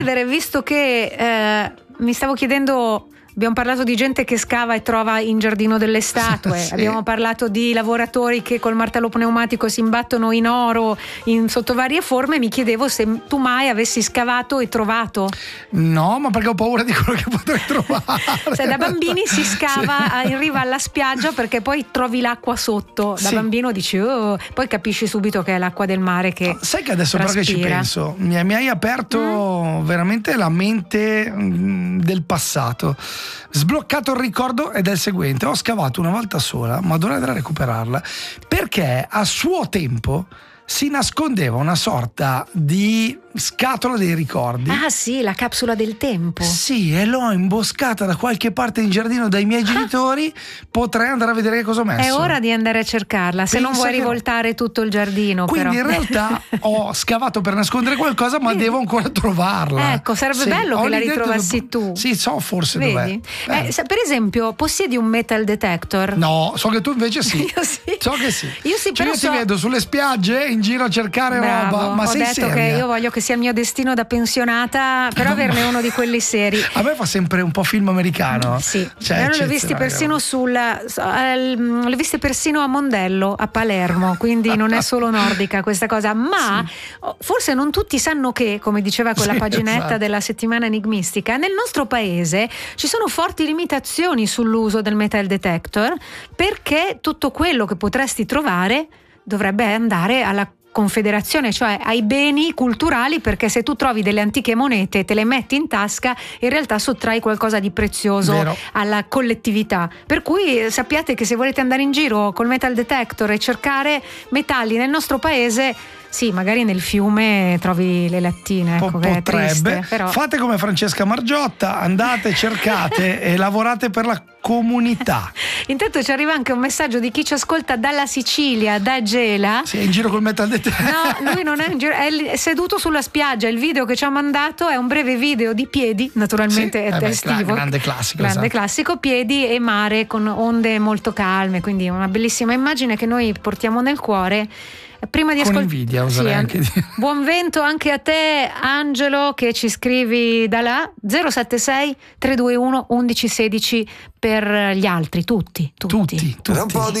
Visto che mi stavo chiedendo, abbiamo parlato di gente che scava e trova in giardino delle statue, Sì. Abbiamo parlato di lavoratori che col martello pneumatico si imbattono in oro sotto varie forme. Mi chiedevo se tu mai avessi scavato e trovato. No, ma perché ho paura di quello che potrei trovare. Cioè, da bambini si scava in riva alla spiaggia perché poi trovi l'acqua sotto. Da Sì. bambino dici poi capisci subito che è l'acqua del mare che sai che adesso però che ci traspira. penso, mi hai aperto veramente la mente del passato. Sbloccato il ricordo ed è il seguente: ho scavato una volta sola, ma dovrei andare a recuperarla, perché a suo tempo si nascondeva una sorta di scatola dei ricordi. Ah sì, la capsula del tempo. Sì, e l'ho imboscata da qualche parte in giardino dai miei genitori. Potrei andare a vedere che cosa ho messo. È ora di andare a cercarla, se non Pensa vuoi che- rivoltare tutto il giardino. Quindi però. in realtà ho scavato per nascondere qualcosa, ma Vedi? devo ancora trovarla. Ecco, sarebbe Sì, bello ho che la l'idea ritrovassi tu. Sì, so forse Vedi? dov'è. Per esempio, possiedi un metal detector? No, so che tu invece sì. Io sì. So che sì. Io sì, Cioè, però io ti vedo sulle spiagge in giro a cercare Bravo, roba. Ma ho sei detto seria? che io voglio che sia il mio destino da pensionata, però averne uno di quelli seri. A me fa sempre un po' film americano. Sì, Cioè, io l'ho visti persino l'ho viste persino a Mondello, a Palermo, quindi non è solo nordica questa cosa, ma forse non tutti sanno che, come diceva quella Sì, paginetta esatto. della settimana enigmistica, nel nostro paese ci sono forti limitazioni sull'uso del metal detector, perché tutto quello che potresti trovare dovrebbe andare alla Confederazione, cioè ai beni culturali, perché se tu trovi delle antiche monete, te le metti in tasca, in realtà sottrai qualcosa di prezioso Vero. alla collettività. Per cui sappiate che se volete andare in giro col metal detector e cercare metalli nel nostro paese, sì, magari nel fiume trovi le lattine, ecco, che è Potrebbe. triste, però. Fate come Francesca Margiotta, andate, cercate e lavorate per la comunità. Intanto ci arriva anche un messaggio di chi ci ascolta dalla Sicilia, da Gela. Sei in giro col metal detector. No, lui non è in giro, è seduto sulla spiaggia. Il video che ci ha mandato è un breve video di piedi, naturalmente Sì, è beh, estivo. grande classico, Grande esatto. classico, piedi e mare con onde molto calme, quindi una bellissima immagine che noi portiamo nel cuore. Prima di Con invidia, oserei anche dire. Buon vento anche a te, Angelo, che ci scrivi da là. 076 321 1116 per gli altri, tutti. Tutti. Era un po' di